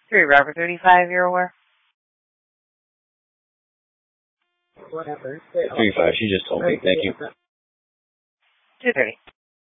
3 Robert 35, you're aware? Whatever. 35, she just told me. Thank you. 230.